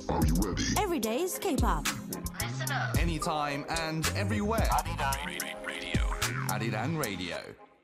Are you ready? Every day's K-pop. Listen up. Anytime and everywhere. Radio. Arirang Radio.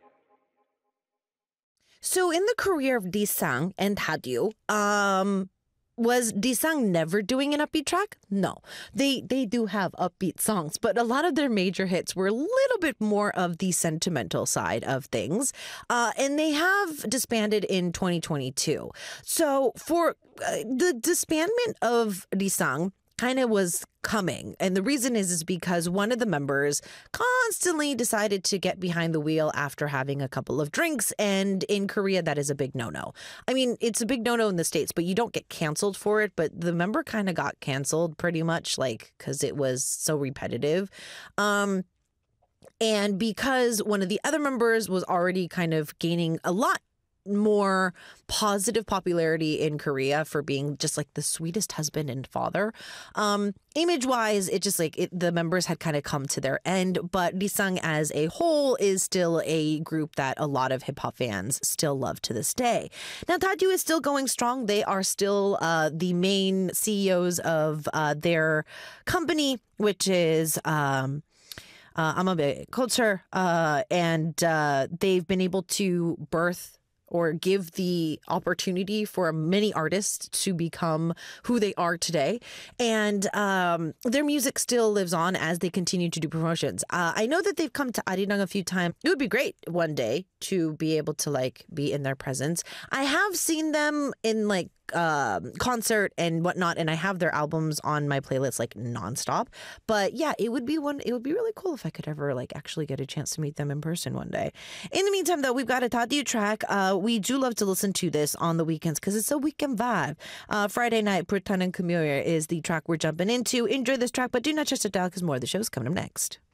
So in the career of Disang and Hallyu, was Disang never doing an upbeat track? No. They do have upbeat songs, but a lot of their major hits were a little bit more of the sentimental side of things. And they have disbanded in 2022. So for the disbandment of Disang kind of was coming. And the reason is because one of the members constantly decided to get behind the wheel after having a couple of drinks. And in Korea, that is a big no-no. I mean, it's a big no-no in the States, but you don't get canceled for it. But the member kind of got canceled pretty much, like, because it was so repetitive. And because one of the other members was already kind of gaining a lot more positive popularity in Korea for being just like the sweetest husband and father. Image wise, it just like the members had kind of come to their end, but Disang as a whole is still a group that a lot of hip hop fans still love to this day. Now, Hallyu is still going strong. They are still the main CEOs of their company, which is Amabe Culture, and they've been able to birth or give the opportunity for many artists to become who they are today. And their music still lives on as they continue to do promotions. I know that they've come to Arirang a few times. It would be great one day to be able to like be in their presence. I have seen them in like concert and whatnot, and I have their albums on my playlist like nonstop. But yeah, it would be really cool if I could ever like actually get a chance to meet them in person one day. In the meantime, though, we've got a Hallyu track. We do love to listen to this on the weekends because it's a weekend vibe. Friday night, Britan and Kumyoir is the track we're jumping into. Enjoy this track, but do not just it down because more of the show's coming up next.